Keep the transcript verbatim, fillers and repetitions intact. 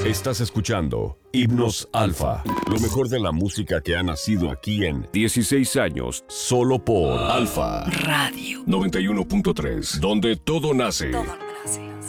Estás escuchando Himnos Alfa, lo mejor de la música que ha nacido aquí en dieciséis años, solo por Alfa Radio noventa y uno punto tres, donde todo nace. Todo